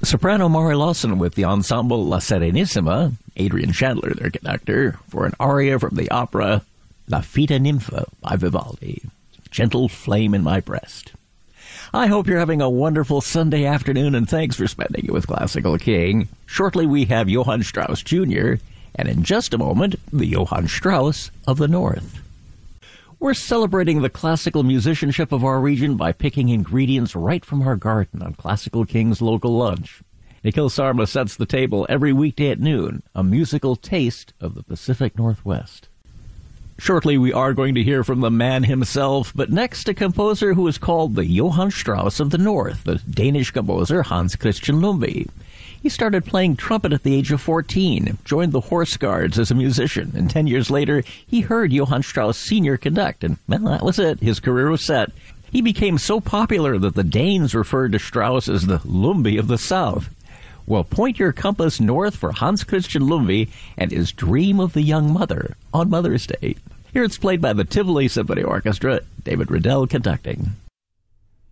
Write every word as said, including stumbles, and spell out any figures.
Soprano Mari Lawson with the ensemble La Serenissima, Adrian Chandler, their conductor, for an aria from the opera La Fita Ninfa by Vivaldi, Gentle Flame in My Breast. I hope you're having a wonderful Sunday afternoon, and thanks for spending it with Classical King. Shortly we have Johann Strauss Junior, and in just a moment, the Johann Strauss of the North. We're celebrating the classical musicianship of our region by picking ingredients right from our garden on Classical King's Local Lunch. Nikhil Sarma sets the table every weekday at noon, a musical taste of the Pacific Northwest. Shortly we are going to hear from the man himself, but next a composer who is called the Johann Strauss of the North, the Danish composer Hans Christian Lumby. He started playing trumpet at the age of fourteen, joined the Horse Guards as a musician, and ten years later he heard Johann Strauss Senior conduct, and well, that was it. His career was set. He became so popular that the Danes referred to Strauss as the Lumby of the South. Well, point your compass north for Hans Christian Lumby and his Dream of the Young Mother on Mother's Day. Here it's played by the Tivoli Symphony Orchestra, David Riddell conducting.